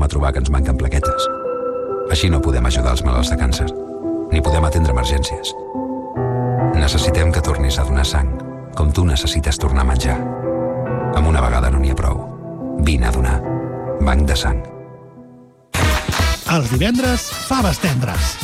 a trobar que ens manquen plaquetes. Així no podem ajudar els malalts de càncer, ni podem atendre emergències. Necessitem que tornis a donar sang, com tu necessites tornar a menjar. Amb una vegada no n'hi ha prou. Vine a donar. Banc de sang. Els divendres, faves tendres.